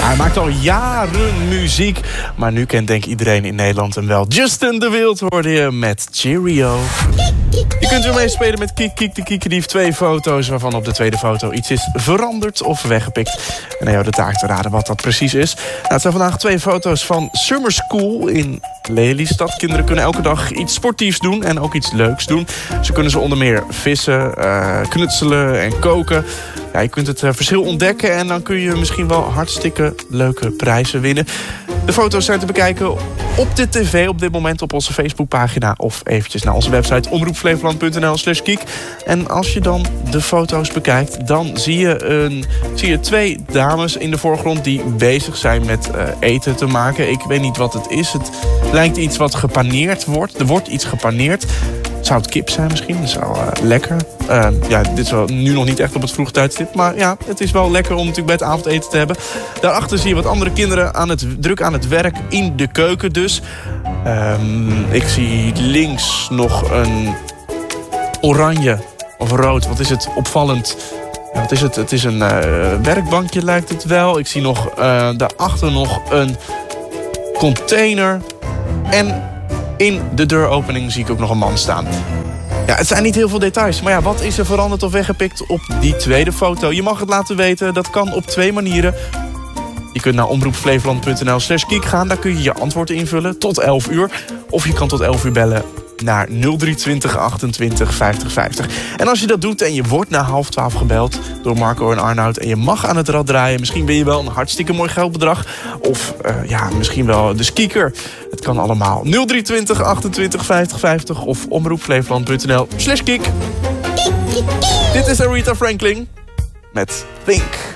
Hij maakt al jaren muziek, maar nu kent denk ik iedereen in Nederland hem wel. Justin de Wild hoorde je met Cheerio. Je kunt weer meespelen met Kiek de Kiekendief. 2 foto's waarvan op de tweede foto iets is veranderd of weggepikt. En aan jou de taak te raden wat dat precies is. Nou, het zijn vandaag 2 foto's van Summer School in Lelystad. Kinderen kunnen elke dag iets sportiefs doen en ook iets leuks doen. Ze kunnen ze onder meer vissen, knutselen en koken. Ja, je kunt het verschil ontdekken en dan kun je misschien wel hartstikke leuke prijzen winnen. De foto's zijn te bekijken op de tv op dit moment op onze Facebookpagina of eventjes naar onze website omroepflevoland.nl/kiek. En als je dan de foto's bekijkt, dan zie je 2 dames in de voorgrond die bezig zijn met eten te maken. Ik weet niet wat het is. Het lijkt iets wat gepaneerd wordt. Er wordt iets gepaneerd. Zou het kip zijn misschien? Dat is wel lekker. Ja, dit is wel nu nog niet echt op het vroege tijdstip. Maar ja, het is wel lekker om natuurlijk bij het avondeten te hebben. Daarachter zie je wat andere kinderen druk aan het werk in de keuken dus. Ik zie links nog een oranje of rood. Wat is het? Opvallend. Ja, wat is het? Het is een werkbankje lijkt het wel. Ik zie nog daarachter nog een container. En in de deuropening zie ik ook nog een man staan. Ja, het zijn niet heel veel details. Maar ja, wat is er veranderd of weggepikt op die tweede foto? Je mag het laten weten. Dat kan op 2 manieren. Je kunt naar omroepflevoland.nl/kiek gaan. Daar kun je je antwoord invullen tot 11 uur. Of je kan tot 11 uur bellen naar 0320 28 50 50. En als je dat doet en je wordt na 11:30 gebeld door Marco en Arnoud en je mag aan het rad draaien, misschien ben je wel een hartstikke mooi geldbedrag. Of misschien wel de skieker. Het kan allemaal. 0320 28 50 50 of omroepflevoland.nl/kiek. Dit is Aretha Franklin met Think.